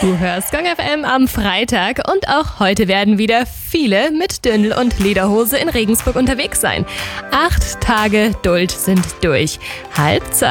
Du hörst Gong FM am Freitag und auch heute werden wieder viele mit Dirndl und Lederhose in Regensburg unterwegs sein. 8 Tage Duld sind durch. Halbzeit.